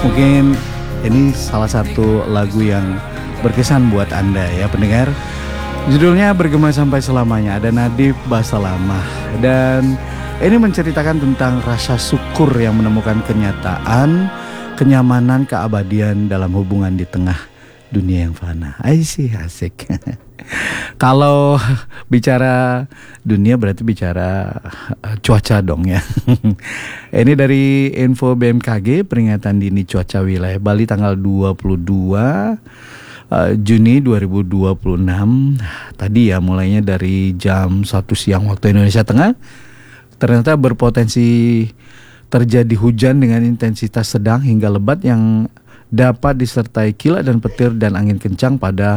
Mungkin ini salah satu lagu yang berkesan buat Anda ya pendengar. Judulnya Bergema Sampai Selamanya, ada Nadif Basalamah. Dan ini menceritakan tentang rasa syukur yang menemukan kenyataan, kenyamanan, keabadian dalam hubungan di tengah dunia yang fana. Asik. Kalau bicara dunia berarti bicara cuaca dong ya. Ini dari info BMKG, peringatan dini cuaca wilayah Bali tanggal 22 Juni 2026. Tadi ya mulainya dari jam 1 siang waktu Indonesia Tengah. Ternyata berpotensi terjadi hujan dengan intensitas sedang hingga lebat yang dapat disertai kilat dan petir dan angin kencang pada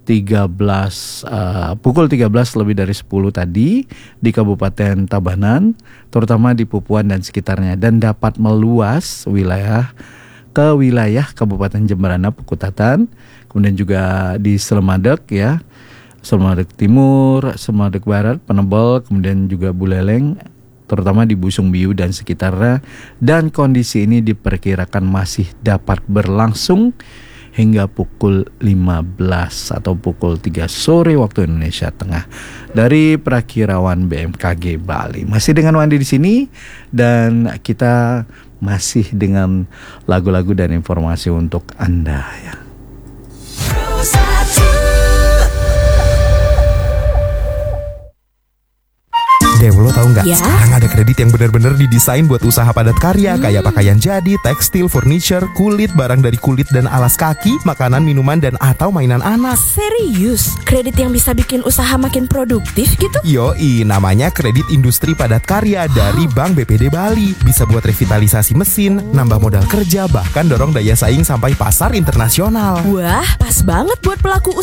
pukul 13 lebih dari 10 tadi di Kabupaten Tabanan, terutama di Pupuan dan sekitarnya, dan dapat meluas ke wilayah Kabupaten Jemberana, Pekutatan, kemudian juga di Selemadeg ya, Selemadeg Timur, Selemadeg Barat, Penebel, kemudian juga Buleleng, terutama di Busung Biu dan sekitarnya. Dan kondisi ini diperkirakan masih dapat berlangsung hingga pukul 15 atau pukul 3 sore waktu Indonesia Tengah. Dari Prakirawan BMKG Bali. Masih dengan Wandi di sini dan kita masih dengan lagu-lagu dan informasi untuk Anda ya. Dew, lo tau gak? Ya? Sekarang ada kredit yang benar-benar didesain buat usaha padat karya. Kayak pakaian jadi, tekstil, furniture, kulit, barang dari kulit dan alas kaki, makanan, minuman, dan atau mainan anak. Serius? Kredit yang bisa bikin usaha makin produktif gitu? Yoi, namanya kredit industri padat karya dari Bank BPD Bali. Bisa buat revitalisasi mesin, nambah modal kerja, bahkan dorong daya saing sampai pasar internasional. Wah, pas banget buat pelaku